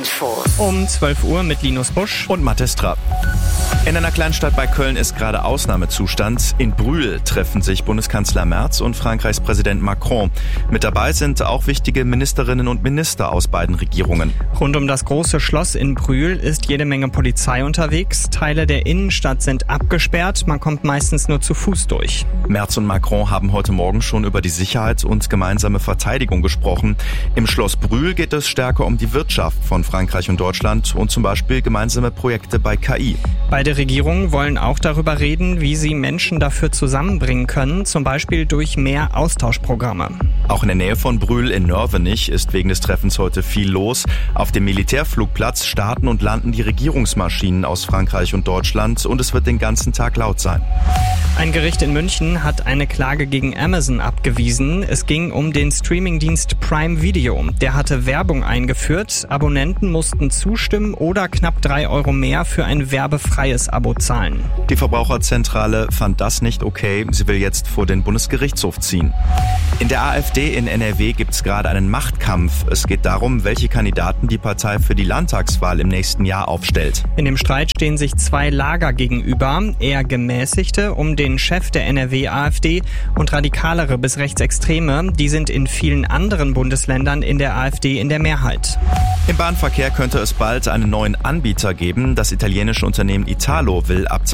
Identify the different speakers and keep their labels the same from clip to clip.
Speaker 1: Infos.
Speaker 2: Um 12 Uhr mit Linus Busch
Speaker 3: und Mathis Trapp. In einer Kleinstadt bei Köln ist gerade Ausnahmezustand. In Brühl treffen sich Bundeskanzler Merz und Frankreichs Präsident Macron. Mit dabei sind auch wichtige Ministerinnen und Minister aus beiden Regierungen.
Speaker 2: Rund um das große Schloss in Brühl ist jede Menge Polizei unterwegs. Teile der Innenstadt sind abgesperrt. Man kommt meistens nur zu Fuß durch.
Speaker 3: Merz und Macron haben heute Morgen schon über die Sicherheit und gemeinsame Verteidigung gesprochen. Im Schloss Brühl geht es stärker um die Wirtschaft von Frankreich und Deutschland und zum Beispiel gemeinsame Projekte bei KI.
Speaker 2: Beide Regierungen wollen auch darüber reden, wie sie Menschen dafür zusammenbringen können, zum Beispiel durch mehr Austauschprogramme.
Speaker 3: Auch in der Nähe von Brühl in Nörvenich ist wegen des Treffens heute viel los. Auf dem Militärflugplatz starten und landen die Regierungsmaschinen aus Frankreich und Deutschland und es wird den ganzen Tag laut sein.
Speaker 2: Ein Gericht in München hat eine Klage gegen Amazon abgewiesen. Es ging um den Streamingdienst Prime Video. Der hatte Werbung eingeführt. Abonnenten mussten zustimmen oder knapp 3 € mehr für ein werbefreies Abo zahlen.
Speaker 3: Die Verbraucherzentrale fand das nicht okay. Sie will jetzt vor den Bundesgerichtshof ziehen. In der AfD in NRW gibt es gerade einen Machtkampf. Es geht darum, welche Kandidaten die Partei für die Landtagswahl im nächsten Jahr aufstellt.
Speaker 2: In dem Streit stehen sich 2 Lager gegenüber. Eher gemäßigte um den Chef der NRW-AfD und radikalere bis Rechtsextreme. Die sind in vielen anderen Bundesländern in der AfD in der Mehrheit.
Speaker 3: Im Bahnverkehr könnte es bald einen neuen Anbieter geben. Das italienische Unternehmen Italo will ab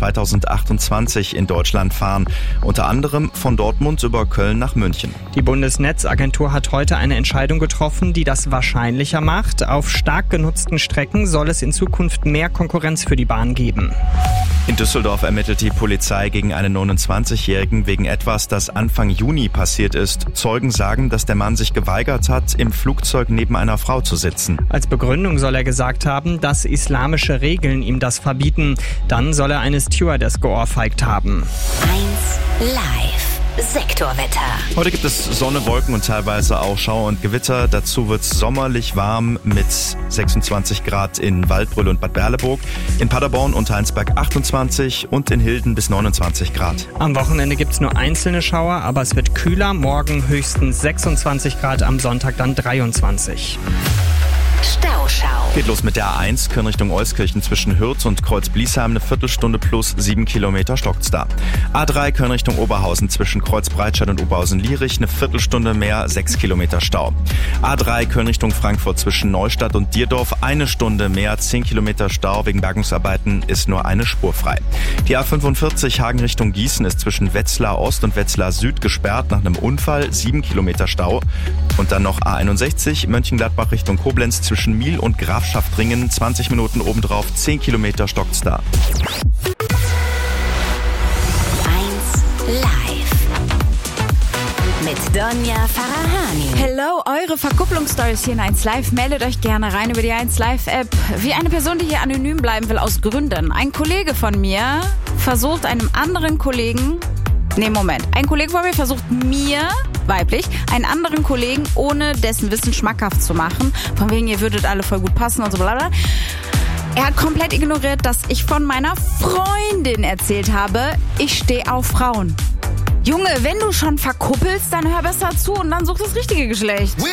Speaker 3: 2028 in Deutschland fahren. Unter anderem von Dortmund über Köln nach München.
Speaker 2: Die Bundesnetzagentur hat heute eine Entscheidung getroffen, die das wahrscheinlicher macht. Auf stark genutzten Strecken soll es in Zukunft mehr Konkurrenz für die Bahn geben.
Speaker 3: In Düsseldorf ermittelt die Polizei gegen einen 29-Jährigen wegen etwas, das Anfang Juni passiert ist. Zeugen sagen, dass der Mann sich geweigert hat, im Flugzeug neben einer Frau zu sitzen.
Speaker 2: Als Begründung soll er gesagt haben, dass islamische Regeln ihm das verbieten. Dann soll er eine Stewardess geohrfeigt haben.
Speaker 1: 1 Live. Sektorwetter.
Speaker 3: Heute gibt es Sonne, Wolken und teilweise auch Schauer und Gewitter. Dazu wird es sommerlich warm mit 26 Grad in Waldbröl und Bad Berleburg, in Paderborn und Heinsberg 28 und in Hilden bis 29 Grad.
Speaker 2: Am Wochenende gibt es nur einzelne Schauer, aber es wird kühler. Morgen höchstens 26 Grad, am Sonntag dann 23.
Speaker 1: Stauschau.
Speaker 3: Geht los mit der A1, Köln Richtung Euskirchen zwischen Hürth und Kreuz-Bliesheim, eine Viertelstunde plus 7 Kilometer stockt's da. A3 Köln Richtung Oberhausen zwischen Kreuz-Breitscheid und Oberhausen-Lierich, eine Viertelstunde mehr, 6 Kilometer Stau. A3 Köln Richtung Frankfurt zwischen Neustadt und Dierdorf, 1 Stunde mehr, 10 Kilometer Stau. Wegen Bergungsarbeiten ist nur eine Spur frei. Die A45 Hagen Richtung Gießen ist zwischen Wetzlar Ost und Wetzlar Süd gesperrt nach einem Unfall, 7 Kilometer Stau. Und dann noch A61 Mönchengladbach Richtung Koblenz zwischen Miel und Grafschaftringen, 20 Minuten obendrauf, 10 Kilometer stockt's da.
Speaker 1: 1 Live. Mit Donja Farahani.
Speaker 4: Hello, eure Verkupplungsstories hier in 1 Live. Meldet euch gerne rein über die 1 Live App. Wie eine Person, die hier anonym bleiben will aus Gründen. Ein Kollege von mir versucht einem anderen Kollegen... Ein Kollege von mir versucht mir, weiblich, einen anderen Kollegen ohne dessen Wissen schmackhaft zu machen. Von wegen, ihr würdet alle voll gut passen und so bla. Er hat komplett ignoriert, dass ich von meiner Freundin erzählt habe, ich stehe auf Frauen. Junge, wenn du schon verkuppelst, dann hör besser zu und dann such das richtige Geschlecht.